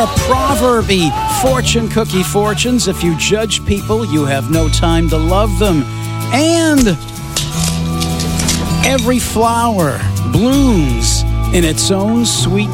Proverby fortune cookie fortunes. If you judge people, you have no time to love them. And every flower blooms in its own sweet